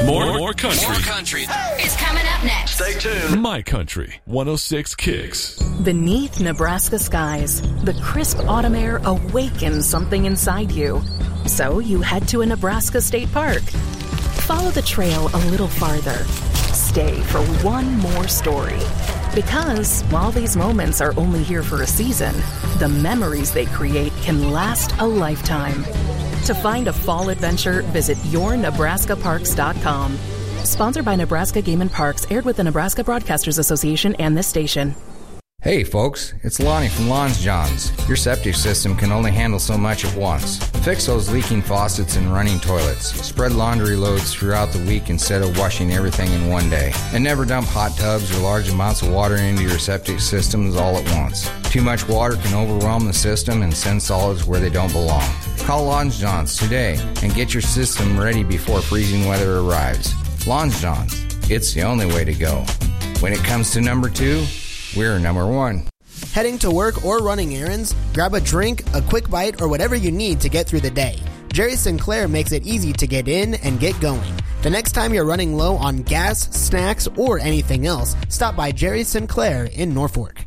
More country. More country is coming up next. Stay tuned. My Country 106 Kicks. Beneath Nebraska skies, the crisp autumn air awakens something inside you. So you head to a Nebraska state park. Follow the trail a little farther. Stay for one more story. Because while these moments are only here for a season, the memories they create can last a lifetime. To find a fall adventure, visit yournebraskaparks.com. Sponsored by Nebraska Game and Parks, aired with the Nebraska Broadcasters Association and this station. Hey folks, it's Lonnie from Lawns Johns. Your septic system can only handle so much at once. Fix those leaking faucets and running toilets. Spread laundry loads throughout the week instead of washing everything in one day. And never dump hot tubs or large amounts of water into your septic systems all at once. Too much water can overwhelm the system and send solids where they don't belong. Call Lawns Johns today and get your system ready before freezing weather arrives. Lawns Johns, it's the only way to go. When it comes to number 2, we're number 1. Heading to work or running errands? Grab a drink, a quick bite, or whatever you need to get through the day. Jerry Sinclair makes it easy to get in and get going. The next time you're running low on gas, snacks, or anything else, stop by Jerry Sinclair in Norfolk.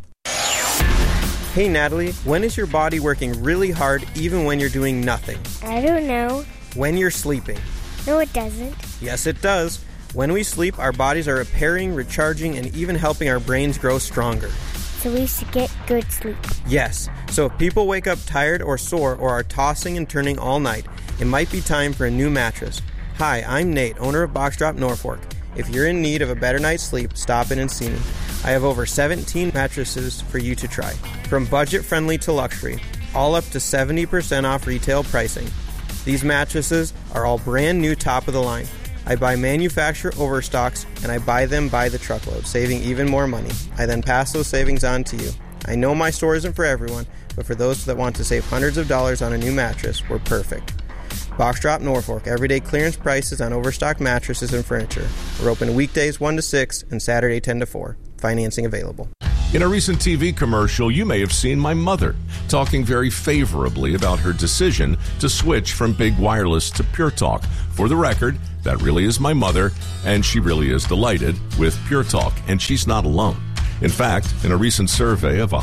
Hey Natalie, when is your body working really hard even when you're doing nothing? I don't know. When you're sleeping. No, it doesn't. Yes, it does. When we sleep, our bodies are repairing, recharging, and even helping our brains grow stronger. So we should get good sleep. Yes. So if people wake up tired or sore or are tossing and turning all night, it might be time for a new mattress. Hi, I'm Nate, owner of Box Drop Norfolk. If you're in need of a better night's sleep, stop in and see me. I have over 17 mattresses for you to try. From budget-friendly to luxury, all up to 70% off retail pricing. These mattresses are all brand new top of the line. I buy manufacturer overstocks, and I buy them by the truckload, saving even more money. I then pass those savings on to you. I know my store isn't for everyone, but for those that want to save hundreds of dollars on a new mattress, we're perfect. Box Drop Norfolk, everyday clearance prices on overstocked mattresses and furniture. We're open weekdays 1 to 6 and Saturday 10 to 4. Financing available. In a recent TV commercial, you may have seen my mother talking very favorably about her decision to switch from Big Wireless to Pure Talk. For the record, that really is my mother, and she really is delighted with Pure Talk, and she's not alone. In fact, in a recent survey of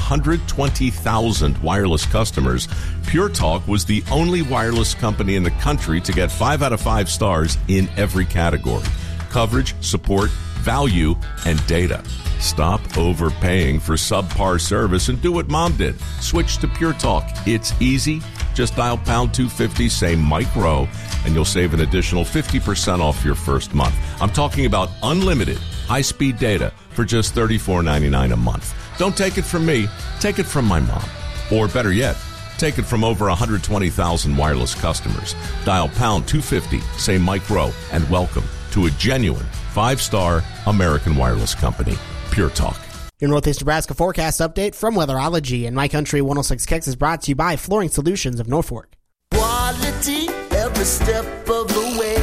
120,000 wireless customers, Pure Talk was the only wireless company in the country to get 5 out of 5 stars in every category: coverage, support, value, and data. Stop overpaying for subpar service and do what Mom did. Switch to Pure Talk. It's easy. Just dial pound 250, say Mike Rowe, and you'll save an additional 50% off your first month. I'm talking about unlimited high-speed data for just $34.99 a month. Don't take it from me. Take it from my mom. Or better yet, take it from over 120,000 wireless customers. Dial pound 250, say Mike Rowe, and welcome to a genuine 5-star American wireless company. Pure Talk. Your Northeast Nebraska forecast update from Weatherology and My Country 106 Kicks is brought to you by Flooring Solutions of Norfolk. Quality every step of the way.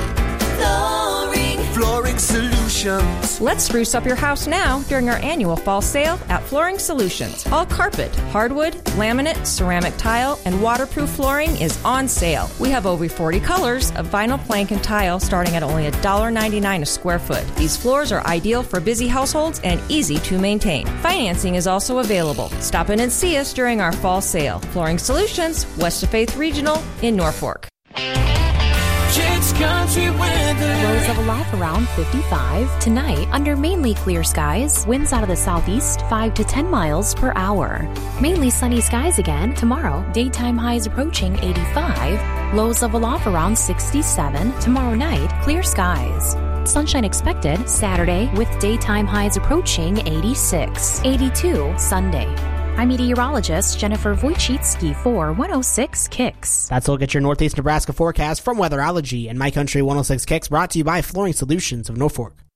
Flooring Solutions. Let's spruce up your house now during our annual fall sale at Flooring Solutions. All carpet, hardwood, laminate, ceramic tile, and waterproof flooring is on sale. We have over 40 colors of vinyl plank and tile starting at only $1.99 a square foot. These floors are ideal for busy households and easy to maintain. Financing is also available. Stop in and see us during our fall sale. Flooring Solutions, West of Faith Regional in Norfolk. Kids Country weather. Lows of alive around 55. Tonight, under mainly clear skies, winds out of the southeast 5 to 10 miles per hour. Mainly sunny skies again. Tomorrow, daytime highs approaching 85. Lows of aloft around 67. Tomorrow night, clear skies. Sunshine expected Saturday with daytime highs approaching 86. 82 Sunday. I'm meteorologist Jennifer Wojcicki for 106 Kicks. That's a look at your Northeast Nebraska forecast from Weatherology and My Country 106 Kicks, brought to you by Flooring Solutions of Norfolk.